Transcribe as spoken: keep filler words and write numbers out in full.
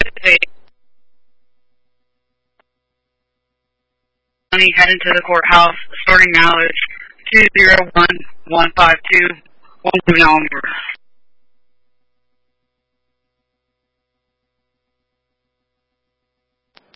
Heading to the courthouse. Starting now is two zero one one five two one two onward.